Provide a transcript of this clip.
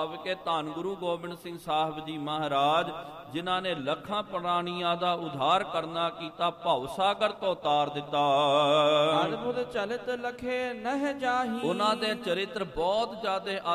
ਕਿ ਧੰਨ ਗੁਰੂ ਗੋਬਿੰਦ ਸਿੰਘ ਸਾਹਿਬ ਜੀ ਮਹਾਰਾਜ ਜਿਨ੍ਹਾਂ ਨੇ ਲੱਖਾਂ ਪ੍ਰਾਣੀਆਂ ਦਾ ਉਧਾਰ ਕਰਨਾ ਕੀਤਾ, ਭਵ ਸਾਗਰ ਤੋਂ ਤਾਰ ਦਿੱਤਾ। ਅਦਭੁਤ ਚਲਿਤ ਲਖੇ ਨਹਿ ਜਾਹੀ। ਉਹਨਾਂ ਦੇ ਚਰਿੱਤਰ ਬਹੁਤ ਜ਼ਿਆਦਾ